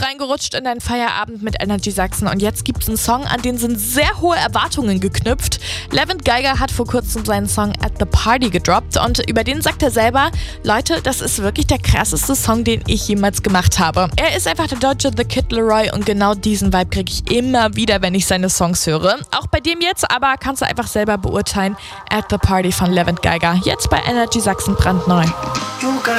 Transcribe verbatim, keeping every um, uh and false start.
reingerutscht in deinen Feierabend mit Energy Sachsen und jetzt gibt es einen Song, an den sind sehr hohe Erwartungen geknüpft. Levent Geiger hat vor kurzem seinen Song At The Party gedroppt und über den sagt er selber, Leute, das ist wirklich der krasseste Song, den ich jemals gemacht habe. Er ist einfach der deutsche The Kid Laroi und genau diesen Vibe kriege ich immer wieder, wenn ich seine Songs höre. Auch bei dem jetzt, aber kannst du einfach selber beurteilen. At The Party von Levent Geiger, jetzt bei Energy Sachsen brandneu.